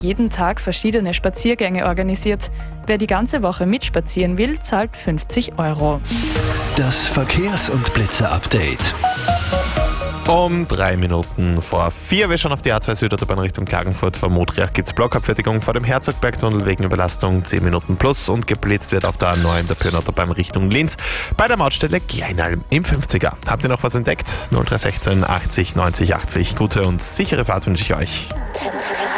jeden Tag verschiedene Spaziergänge organisiert. Wer die ganze Woche mitspazieren will, zahlt 50 €. Das Verkehrs- und Blitzer-Update. Um 3 Minuten vor 4. Wir schauen auf die A2 Südautobahn Richtung Klagenfurt. Vor Modriach gibt es Blockabfertigung vor dem Herzogbergtunnel wegen Überlastung 10 Minuten plus und geblitzt wird auf der A9 der Pyrnenautobahn Richtung Linz bei der Mautstelle Kleinalm im 50er. Habt ihr noch was entdeckt? 0316 80 90 80. Gute und sichere Fahrt wünsche ich euch.